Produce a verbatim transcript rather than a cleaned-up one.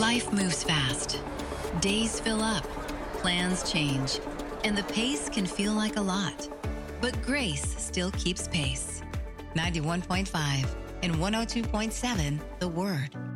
Life moves fast. Days fill up, plans change, and the pace can feel like a lot. But Grace still keeps pace. ninety-one point five and one oh two point seven The Word.